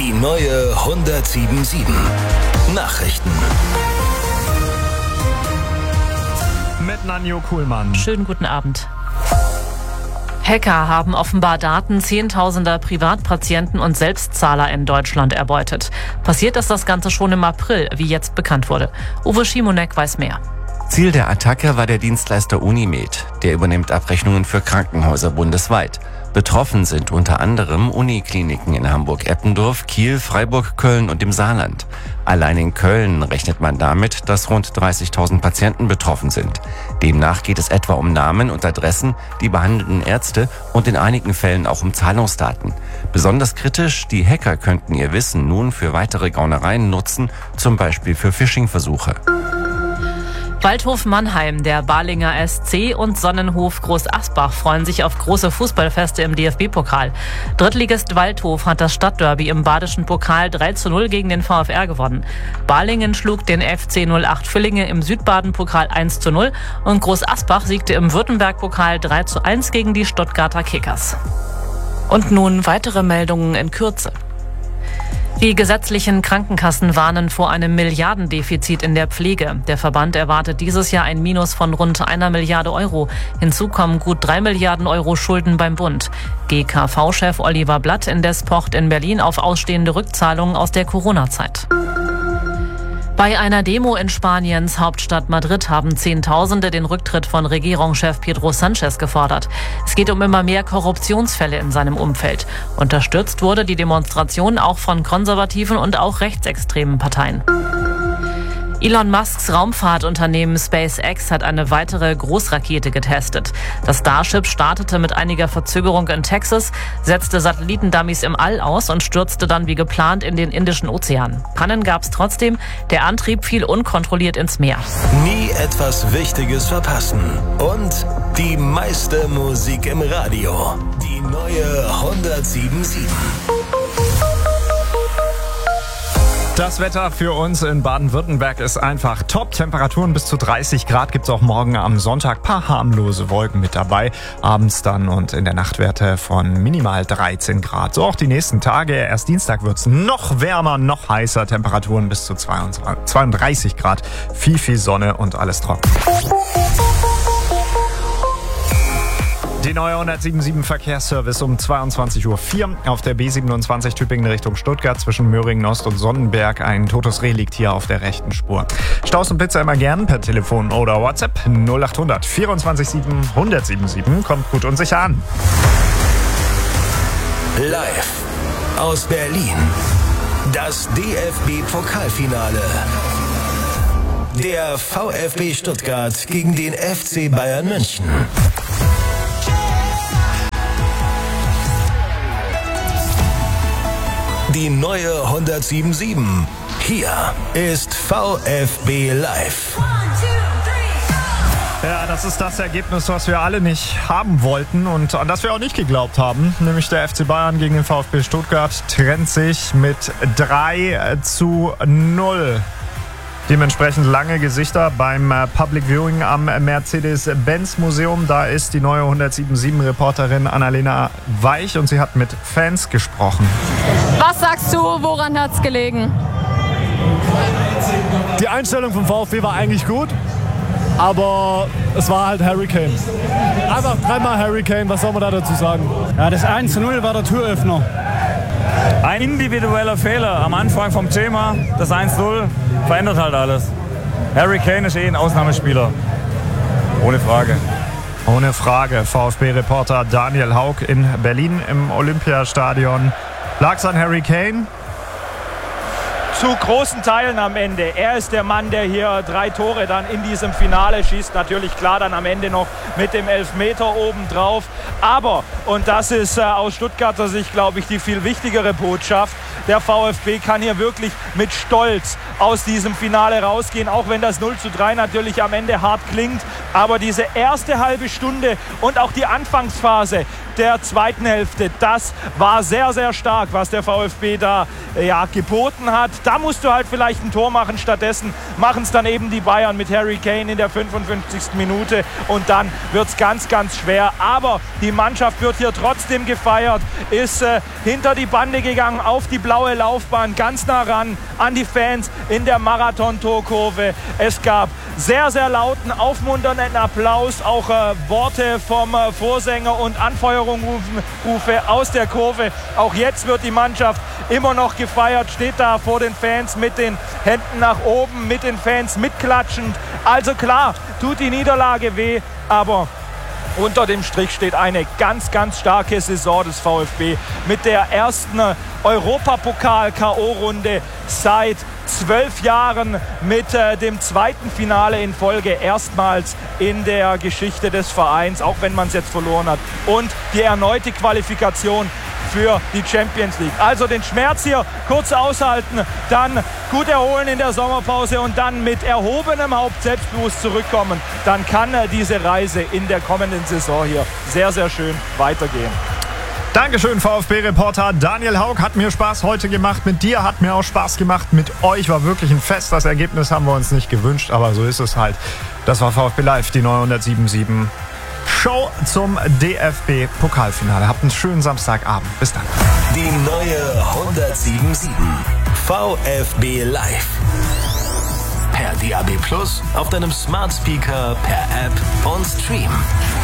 Die neue 107.7 Nachrichten. Mit Nanjo Kuhlmann. Schönen guten Abend. Hacker haben offenbar Daten zehntausender Privatpatienten und Selbstzahler in Deutschland erbeutet. Passiert ist das Ganze schon im April, wie jetzt bekannt wurde. Uwe Schimonek weiß mehr. Ziel der Attacke war der Dienstleister Unimed. Der übernimmt Abrechnungen für Krankenhäuser bundesweit. Betroffen sind unter anderem Unikliniken in Hamburg-Eppendorf, Kiel, Freiburg, Köln und im Saarland. Allein in Köln rechnet man damit, dass rund 30.000 Patienten betroffen sind. Demnach geht es etwa um Namen und Adressen, die behandelnden Ärzte und in einigen Fällen auch um Zahlungsdaten. Besonders kritisch, die Hacker könnten ihr Wissen nun für weitere Gaunereien nutzen, zum Beispiel für Phishing-Versuche. Waldhof Mannheim, der Balinger SC und Sonnenhof Groß Asbach freuen sich auf große Fußballfeste im DFB-Pokal. Drittligist Waldhof hat das Stadtderby im badischen Pokal 3:0 gegen den VfR gewonnen. Balingen schlug den FC 08 Vüllinge im Südbaden-Pokal 1:0 und Groß Asbach siegte im Württemberg-Pokal 3:1 gegen die Stuttgarter Kickers. Und nun weitere Meldungen in Kürze. Die gesetzlichen Krankenkassen warnen vor einem Milliardendefizit in der Pflege. Der Verband erwartet dieses Jahr ein Minus von rund 1 Milliarde Euro. Hinzu kommen gut 3 Milliarden Euro Schulden beim Bund. GKV-Chef Oliver Blatt indes pocht in Berlin auf ausstehende Rückzahlungen aus der Corona-Zeit. Bei einer Demo in Spaniens Hauptstadt Madrid haben Zehntausende den Rücktritt von Regierungschef Pedro Sánchez gefordert. Es geht um immer mehr Korruptionsfälle in seinem Umfeld. Unterstützt wurde die Demonstration auch von konservativen und auch rechtsextremen Parteien. Elon Musks Raumfahrtunternehmen SpaceX hat eine weitere Großrakete getestet. Das Starship startete mit einiger Verzögerung in Texas, setzte Satellitendummies im All aus und stürzte dann wie geplant in den Indischen Ozean. Pannen gab es trotzdem, der Antrieb fiel unkontrolliert ins Meer. Nie etwas Wichtiges verpassen. Und die meiste Musik im Radio. Die neue 107.7. Das Wetter für uns in Baden-Württemberg ist einfach top. Temperaturen bis zu 30 Grad gibt's auch morgen am Sonntag. Paar harmlose Wolken mit dabei. Abends dann und in der Nachtwerte von minimal 13 Grad. So auch die nächsten Tage. Erst Dienstag wird's noch wärmer, noch heißer. Temperaturen bis zu 32 Grad. Viel Sonne und alles trocken. Die neue 107.7 Verkehrsservice um 22:04 Uhr auf der B27 Tübingen Richtung Stuttgart zwischen Möhringen Ost und Sonnenberg. Ein totes Reh liegt hier auf der rechten Spur. Staus und Pizza immer gern per Telefon oder WhatsApp 0800 24 7 1077. Kommt gut und sicher an. Live aus Berlin. Das DFB-Pokalfinale. Der VfB Stuttgart gegen den FC Bayern München. Die neue 107.7. Hier ist VfB Live. Ja, das ist das Ergebnis, was wir alle nicht haben wollten und an das wir auch nicht geglaubt haben. Nämlich der FC Bayern gegen den VfB Stuttgart trennt sich mit 3:0. Dementsprechend lange Gesichter beim Public Viewing am Mercedes-Benz-Museum. Da ist die neue 107.7-Reporterin Annalena Weich und sie hat mit Fans gesprochen. Was sagst du, woran hat's gelegen? Die Einstellung vom VfB war eigentlich gut, aber es war halt Harry Kane. Einfach dreimal Harry Kane, was soll man da dazu sagen? Ja, das 1:0 war der Türöffner. Ein individueller Fehler am Anfang vom Thema, das 1:0, verändert halt alles. Harry Kane ist ein Ausnahmespieler. Ohne Frage. Ohne Frage. VfB-Reporter Daniel Haug in Berlin im Olympiastadion. Lag's an Harry Kane? Zu großen Teilen am Ende. Er ist der Mann, der hier 3 Tore dann in diesem Finale schießt. Natürlich klar dann am Ende noch mit dem Elfmeter obendrauf. Aber, und das ist aus Stuttgarter Sicht, glaube ich, die viel wichtigere Botschaft, der VfB kann hier wirklich mit Stolz aus diesem Finale rausgehen, auch wenn das 0:3 natürlich am Ende hart klingt. Aber diese erste halbe Stunde und auch die Anfangsphase, der zweiten Hälfte. Das war sehr, sehr stark, was der VfB da geboten hat. Da musst du halt vielleicht ein Tor machen. Stattdessen machen es dann eben die Bayern mit Harry Kane in der 55. Minute. Und dann wird es ganz, ganz schwer. Aber die Mannschaft wird hier trotzdem gefeiert, ist hinter die Bande gegangen, auf die blaue Laufbahn, ganz nah ran an die Fans in der Marathon-Torkurve. Es gab sehr, sehr lauten, aufmunternden Applaus, auch Worte vom Vorsänger und Anfeuerungsrufe aus der Kurve. Auch jetzt wird die Mannschaft immer noch gefeiert, steht da vor den Fans mit den Händen nach oben, mit den Fans mitklatschend. Also klar, tut die Niederlage weh, aber unter dem Strich steht eine ganz, ganz starke Saison des VfB mit der ersten Europapokal-K.O.-Runde seit 12 Jahren, mit dem zweiten Finale in Folge, erstmals in der Geschichte des Vereins, auch wenn man es jetzt verloren hat, und die erneute Qualifikation für die Champions League. Also den Schmerz hier kurz aushalten, dann gut erholen in der Sommerpause und dann mit erhobenem Haupt selbstbewusst zurückkommen. Dann kann diese Reise in der kommenden Saison hier sehr, sehr schön weitergehen. Dankeschön, VfB-Reporter Daniel Haug. Hat mir Spaß heute gemacht. Mit dir hat mir auch Spaß gemacht. Mit euch war wirklich ein Fest. Das Ergebnis haben wir uns nicht gewünscht, aber so ist es halt. Das war VfB Live, die neue 107.7 Show zum DFB-Pokalfinale. Habt einen schönen Samstagabend. Bis dann. Die neue 107.7 VfB Live. Per DAB+, auf deinem Smart Speaker, per App und Stream.